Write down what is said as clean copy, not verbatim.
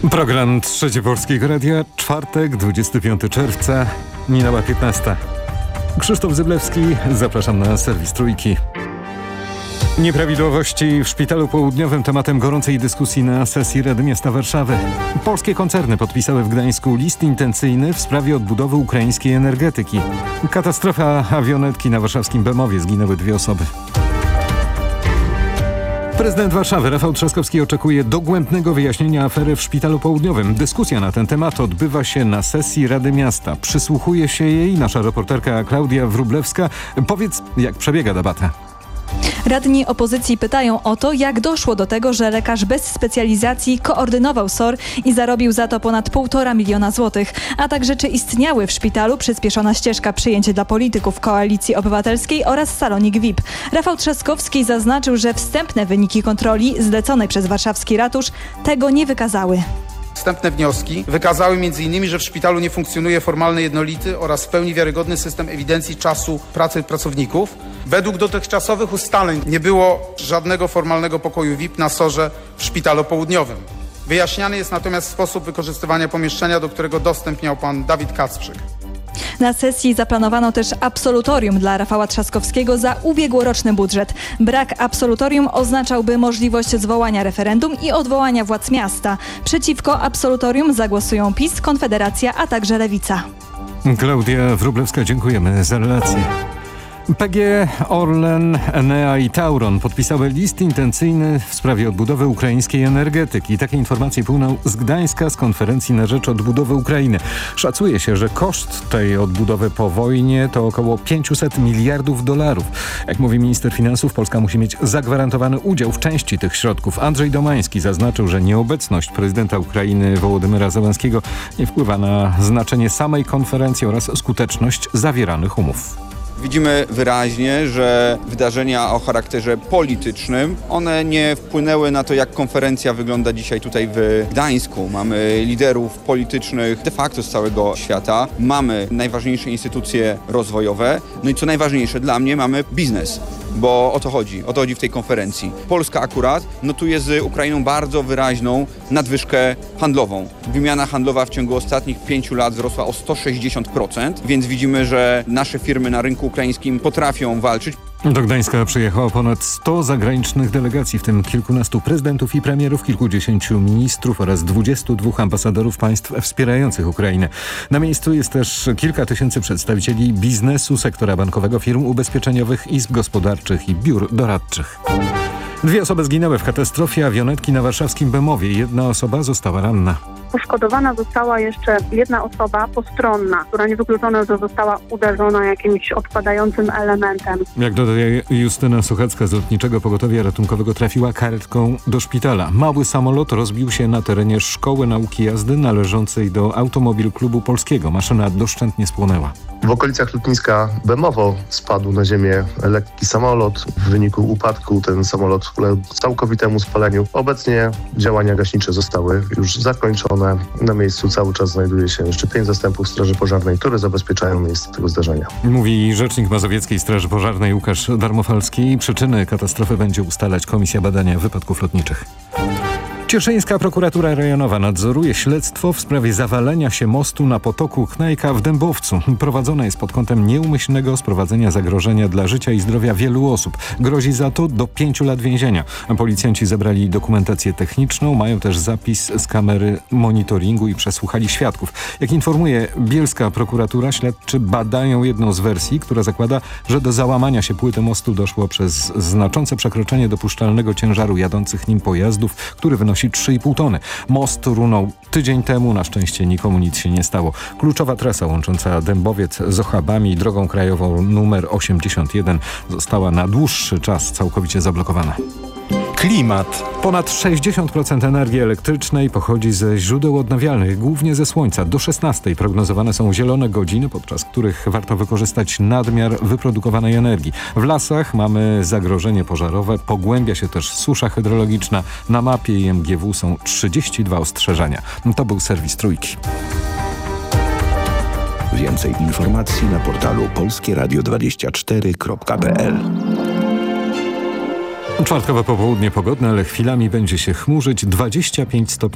Program Trzecie Polskiego Radia, czwartek, 25 czerwca, minęła 15. Krzysztof Zyblewski, zapraszam na serwis Trójki. Nieprawidłowości w Szpitalu Południowym tematem gorącej dyskusji na sesji Rady Miasta Warszawy. Polskie koncerny podpisały w Gdańsku list intencyjny w sprawie odbudowy ukraińskiej energetyki. Katastrofa awionetki na warszawskim Bemowie, zginęły 2 osoby. Prezydent Warszawy Rafał Trzaskowski oczekuje dogłębnego wyjaśnienia afery w Szpitalu Południowym. Dyskusja na ten temat odbywa się na sesji Rady Miasta. Przysłuchuje się jej nasza reporterka Klaudia Wróblewska. Powiedz, jak przebiega debata. Radni opozycji pytają o to, jak doszło do tego, że lekarz bez specjalizacji koordynował SOR i zarobił za to ponad 1,5 miliona złotych, a także czy istniały w szpitalu przyspieszona ścieżka przyjęć dla polityków Koalicji Obywatelskiej oraz salonik VIP. Rafał Trzaskowski zaznaczył, że wstępne wyniki kontroli zleconej przez warszawski ratusz tego nie wykazały. Wstępne wnioski wykazały m.in., że w szpitalu nie funkcjonuje formalny, jednolity oraz w pełni wiarygodny system ewidencji czasu pracy pracowników. Według dotychczasowych ustaleń nie było żadnego formalnego pokoju VIP na SOR-ze w Szpitalu Południowym. Wyjaśniany jest natomiast sposób wykorzystywania pomieszczenia, do którego dostęp miał pan Dawid Kacprzyk. Na sesji zaplanowano też absolutorium dla Rafała Trzaskowskiego za ubiegłoroczny budżet. Brak absolutorium oznaczałby możliwość zwołania referendum i odwołania władz miasta. Przeciwko absolutorium zagłosują PiS, Konfederacja, a także Lewica. Klaudia Wróblewska, dziękujemy za relację. PGE, Orlen, Enea i Tauron podpisały list intencyjny w sprawie odbudowy ukraińskiej energetyki. Takie informacje płyną z Gdańska z konferencji na rzecz odbudowy Ukrainy. Szacuje się, że koszt tej odbudowy po wojnie to około $500 miliardów. Jak mówi minister finansów, Polska musi mieć zagwarantowany udział w części tych środków. Andrzej Domański zaznaczył, że nieobecność prezydenta Ukrainy Wołodymyra Zełenskiego nie wpływa na znaczenie samej konferencji oraz skuteczność zawieranych umów. Widzimy wyraźnie, że wydarzenia o charakterze politycznym, one nie wpłynęły na to, jak konferencja wygląda dzisiaj tutaj w Gdańsku. Mamy liderów politycznych de facto z całego świata, mamy najważniejsze instytucje rozwojowe, no i co najważniejsze dla mnie, mamy biznes. Bo o to chodzi w tej konferencji. Polska akurat notuje z Ukrainą bardzo wyraźną nadwyżkę handlową. Wymiana handlowa w ciągu ostatnich 5 lat wzrosła o 160%, więc widzimy, że nasze firmy na rynku ukraińskim potrafią walczyć. Do Gdańska przyjechało ponad 100 zagranicznych delegacji, w tym kilkunastu prezydentów i premierów, kilkudziesięciu ministrów oraz 22 ambasadorów państw wspierających Ukrainę. Na miejscu jest też kilka tysięcy przedstawicieli biznesu, sektora bankowego, firm ubezpieczeniowych, izb gospodarczych i biur doradczych. 2 osoby zginęły w katastrofie awionetki na warszawskim Bemowie. 1 osoba została ranna. Poszkodowana została jeszcze 1 osoba postronna, która niewykluczone, że została uderzona jakimś odpadającym elementem. Jak dodaje Justyna Suchacka z Lotniczego Pogotowia Ratunkowego, trafiła karetką do szpitala. Mały samolot rozbił się na terenie Szkoły Nauki Jazdy należącej do Automobil Klubu Polskiego. Maszyna doszczętnie spłonęła. W okolicach lotniska Bemowo spadł na ziemię lekki samolot. W wyniku upadku ten samolot uległ całkowitemu spaleniu. Obecnie działania gaśnicze zostały już zakończone. Na miejscu cały czas znajduje się jeszcze 5 zastępów Straży Pożarnej, które zabezpieczają miejsce tego zdarzenia. Mówi rzecznik Mazowieckiej Straży Pożarnej Łukasz Darmofalski. Przyczyny katastrofy będzie ustalać Komisja Badania Wypadków Lotniczych. Cieszyńska prokuratura rejonowa nadzoruje śledztwo w sprawie zawalenia się mostu na potoku Knajka w Dębowcu. Prowadzone jest pod kątem nieumyślnego sprowadzenia zagrożenia dla życia i zdrowia wielu osób. Grozi za to do 5 lat więzienia. Policjanci zebrali dokumentację techniczną, mają też zapis z kamery monitoringu i przesłuchali świadków. Jak informuje bielska prokuratura, śledczy badają jedną z wersji, która zakłada, że do załamania się płyty mostu doszło przez znaczące przekroczenie dopuszczalnego ciężaru jadących nim pojazdów, który wynosi 3,5 tony. Most runął tydzień temu, na szczęście nikomu nic się nie stało. Kluczowa trasa łącząca Dębowiec z Ochabami drogą krajową numer 81 została na dłuższy czas całkowicie zablokowana. Klimat. Ponad 60% energii elektrycznej pochodzi ze źródeł odnawialnych, głównie ze słońca. Do 16 prognozowane są zielone godziny, podczas których warto wykorzystać nadmiar wyprodukowanej energii. W lasach mamy zagrożenie pożarowe, pogłębia się też susza hydrologiczna. Na mapie IMGW są 32 ostrzeżenia. To był serwis Trójki. Więcej informacji na portalu polskieradio24.pl. Czwartkowe popołudnie pogodne, ale chwilami będzie się chmurzyć. 25 stopni